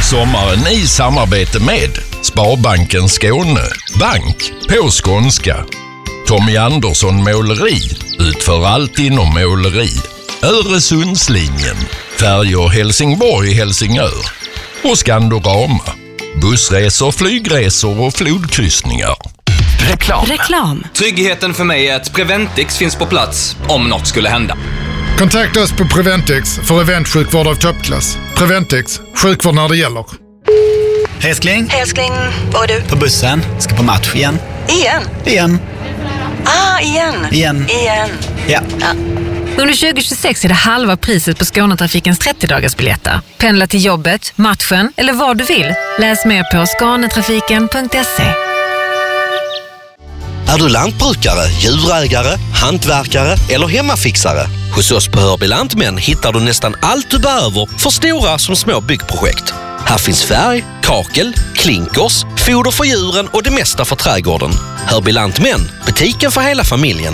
Sommaren i samarbete med Sparbanken Skåne, bank på skånska. Tommy Andersson Måleri, utför allt inom måleri. Öresundslinjen, färjor Helsingborg-Helsingör. Och Skandorama, bussresor, flygresor och flodkryssningar. Reklam. Tryggheten för mig är att Preventix finns på plats om något skulle hända. Kontakta oss på Preventix för eventsjukvård av toppklass. Preventix, sjukvård när det gäller. Älskling, vad är du? på bussen, ska på match igen. Igen. Igen. Ja. Under 2026 är det halva priset på Skånetrafikens 30-dagarsbiljetter. Pendla till jobbet, matchen eller vad du vill. Läs mer på skånetrafiken.se. Är du lantbrukare, djurägare, hantverkare eller hemmafixare? Hos oss på Hörby Lantmän hittar du nästan allt du behöver för stora som små byggprojekt. Här finns färg, kakel, klinkers, foder för djuren och det mesta för trädgården. Hörby Lantmän, butiken för hela familjen.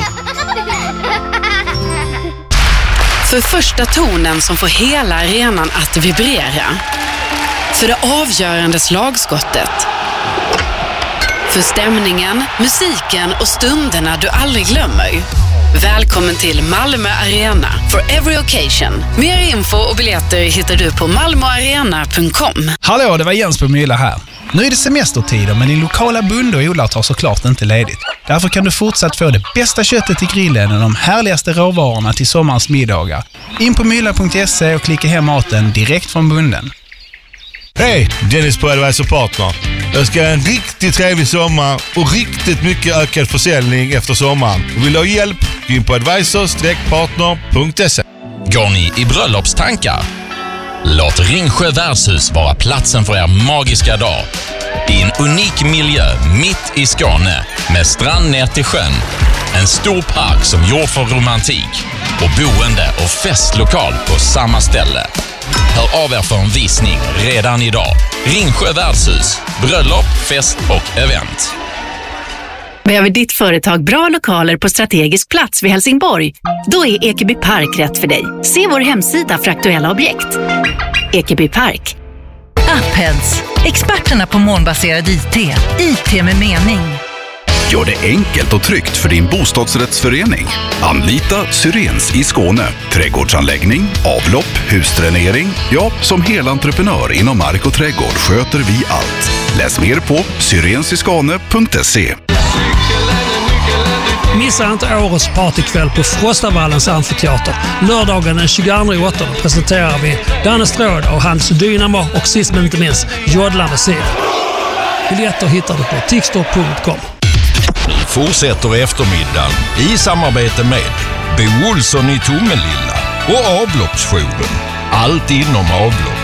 För första tonen som får hela arenan att vibrera. För det avgörande slagskottet. För stämningen, musiken och stunderna du aldrig glömmer. Välkommen till Malmö Arena for every occasion. Mer info och biljetter hittar du på malmoarena.com. Hallå, det var Jens på Mylla här. Nu är det semestertider, men din lokala bonde och odlare tar såklart inte ledigt. Därför kan du fortsatt få det bästa köttet i grillen och de härligaste råvarorna till sommarens middagar. In på mylla.se och klicka hem maten direkt från bonden. Hej, Dennis på Advisor Partner. Jag ska ha en riktigt trevlig sommar och riktigt mycket ökad försäljning efter sommaren. Vill du ha hjälp? Gå in på advisor-partner.se. Går ni i bröllopstankar? Låt Ringsjö värdshus vara platsen för er magiska dag. I en unik miljö mitt i Skåne med strand ner till sjön. En stor park som gjord för romantik och boende och festlokal på samma ställe. Hör av er för en visning redan idag. Ringsjö värdshus, bröllop, fest och event. Behöver ditt företag bra lokaler på strategisk plats vid Helsingborg? Då är Ekeby Park rätt för dig. Se vår hemsida för aktuella objekt. Ekeby Park. Upheads, experterna på molnbaserad IT. IT med mening. Gör det enkelt och tryggt för din bostadsrättsförening. Anlita Syrens i Skåne. Trädgårdsanläggning, avlopp, husdränering. Ja, som helentreprenör inom mark och trädgård sköter vi allt. Läs mer på syrensiskane.se. Missa inte årets partykväll på Frostavallens amfiteater. Lördagen den 22/8 presenterar vi Danne Stråd och hans Dynamo och sist men inte minst Jodlande Sid. Biljetter hittar du på tixtor.com. Nu fortsätter eftermiddagen i samarbete med Bo Olsson i Tomelilla och Avloppsjouren. Allt inom avlopp.